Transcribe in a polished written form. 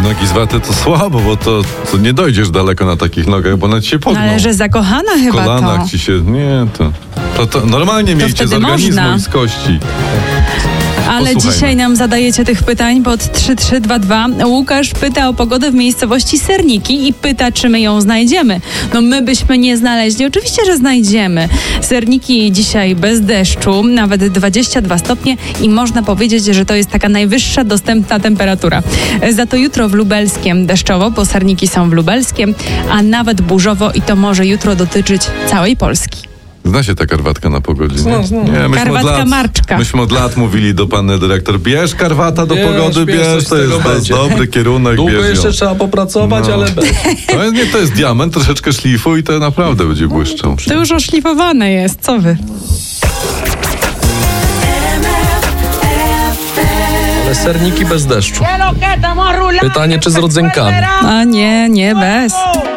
nogi zwarte to słabo, bo to nie dojdziesz daleko na takich nogach, bo ona ci się pogną. Ale że zakochana w chyba kolanach to. ci się... Nie, to normalnie miejcie z organizmu można. i z kości. Ale Posłuchajmy. dzisiaj nam zadajecie tych pytań pod 3322. Łukasz pyta o pogodę w miejscowości Serniki i pyta, czy my ją znajdziemy. No my byśmy nie znaleźli. Oczywiście, że znajdziemy. Serniki dzisiaj bez deszczu, nawet 22 stopnie i można powiedzieć, że to jest taka najwyższa dostępna temperatura. Za to jutro w Lubelskiem deszczowo, bo Serniki są w Lubelskiem, a nawet burzowo i to może jutro dotyczyć całej Polski. Zna się ta karwatka na pogodzie, nie? Znam. Nie, myśmy Karwatka od lat, Marczka. Myśmy od lat mówili do pani dyrektor, bierz karwata do pogody, bierz, coś bierz, z to tego jest będzie. dobry kierunek, Długo bierz ją. jeszcze trzeba popracować, No. ale bez. To jest diament, troszeczkę szlifu i to naprawdę będzie błyszczał. To już oszlifowane jest, co wy? Ale serniki bez deszczu. Pytanie, czy z rodzynkami? A nie bez.